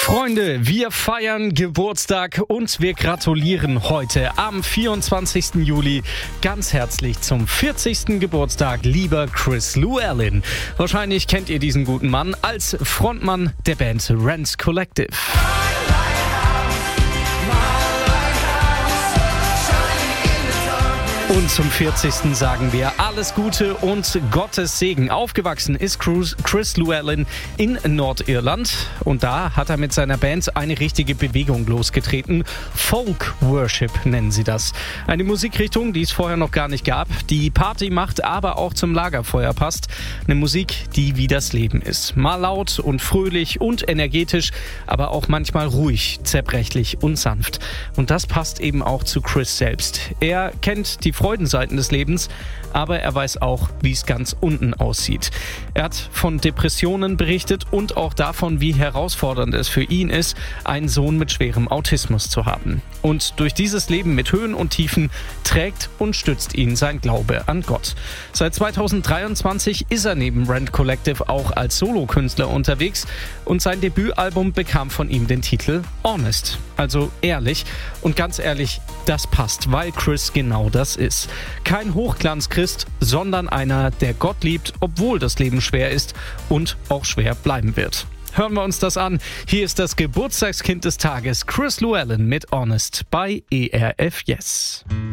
Freunde, wir feiern Geburtstag und wir gratulieren heute am 24. Juli ganz herzlich zum 40. Geburtstag, lieber Chris Llewellyn. Wahrscheinlich kennt ihr diesen guten Mann als Frontmann der Band Rent Collective. Und zum 40. sagen wir alles Gute und Gottes Segen. Aufgewachsen ist Chris Llewellyn in Nordirland und da hat er mit seiner Band eine richtige Bewegung losgetreten. Folk Worship nennen sie das. Eine Musikrichtung, die es vorher noch gar nicht gab, die Party macht, aber auch zum Lagerfeuer passt. Eine Musik, die wie das Leben ist. Mal laut und fröhlich und energetisch, aber auch manchmal ruhig, zerbrechlich und sanft. Und das passt eben auch zu Chris selbst. Er kennt die Freudenseiten des Lebens, aber er weiß auch, wie es ganz unten aussieht. Er hat von Depressionen berichtet und auch davon, wie herausfordernd es für ihn ist, einen Sohn mit schwerem Autismus zu haben. Und durch dieses Leben mit Höhen und Tiefen trägt und stützt ihn sein Glaube an Gott. Seit 2023 ist er neben Rent Collective auch als Solokünstler unterwegs und sein Debütalbum bekam von ihm den Titel Honest, also ehrlich. Und ganz ehrlich, das passt, weil Chris genau das ist. Kein Hochglanzchrist, sondern einer, der Gott liebt, obwohl das Leben schwer ist und auch schwer bleiben wird. Hören wir uns das an. Hier ist das Geburtstagskind des Tages, Chris Llewellyn mit Honest bei ERF Yes.